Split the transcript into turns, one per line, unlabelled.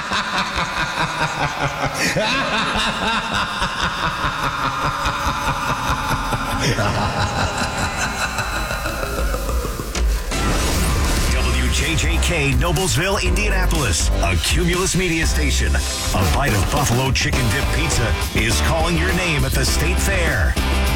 WJJK Noblesville, Indianapolis, a Cumulus media station. A bite of buffalo chicken dip pizza is calling your name at the State Fair.